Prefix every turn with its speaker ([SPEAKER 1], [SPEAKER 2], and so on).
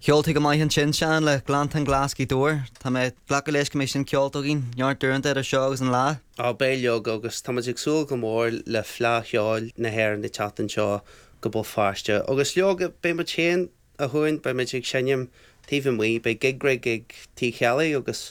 [SPEAKER 1] Ceolta go maith an sin seán le glant an glascí dúir, Tá mé ghlacha leis go mé sin ceoltógin, neart dúranta ar a seo agus an lá.
[SPEAKER 2] Á béileog agus táidir súil go mór le phlácheáil na hhéir na teatan seo go bol fáiste. Agus leog bé mar chéan a thuin ba méid senim tíh mí be gigra gig tí cheala agus